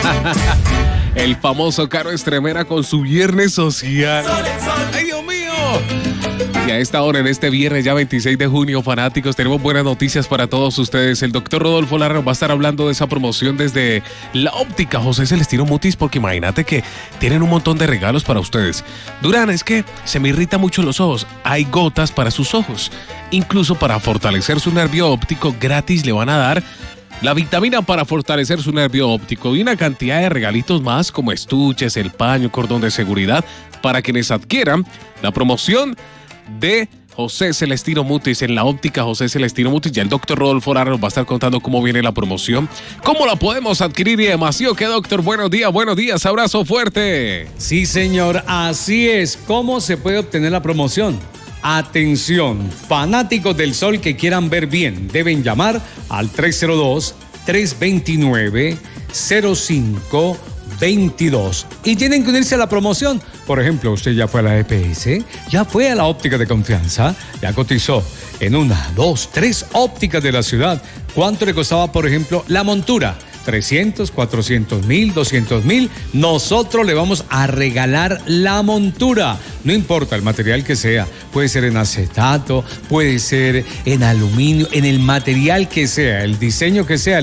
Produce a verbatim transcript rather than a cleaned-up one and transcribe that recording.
El famoso Caro Estremera con su viernes social. ¡Ay, Dios mío! Y a esta hora, en este viernes ya veintiséis de junio, fanáticos, tenemos buenas noticias para todos ustedes. El doctor Rodolfo Lara va a estar hablando de esa promoción desde la óptica José Celestino Mutis, porque imagínate que tienen un montón de regalos para ustedes. Durán, es que se me irrita mucho los ojos. Hay gotas para sus ojos. Incluso para fortalecer su nervio óptico, gratis le van a dar la vitamina para fortalecer su nervio óptico y una cantidad de regalitos más como estuches, el paño, cordón de seguridad para quienes adquieran la promoción de José Celestino Mutis en la óptica José Celestino Mutis. Ya el doctor Rodolfo Lara nos va a estar contando cómo viene la promoción, cómo la podemos adquirir y demás. ¿Sí o qué, doctor? Buenos días, buenos días, abrazo fuerte. Sí, señor, así es. ¿Cómo se puede obtener la promoción? Atención, fanáticos del sol que quieran ver bien, deben llamar al tres cero dos, tres dos nueve, cero cinco dos dos y tienen que unirse a la promoción. Por ejemplo, usted ya fue a la E P S, ya fue a la óptica de confianza, ya cotizó en una, dos, tres ópticas de la ciudad. ¿Cuánto le costaba, por ejemplo, la montura? trescientos, cuatrocientos mil, doscientos mil, nosotros le vamos a regalar la montura. No importa el material que sea, puede ser en acetato, puede ser en aluminio, en el material que sea, el diseño que sea.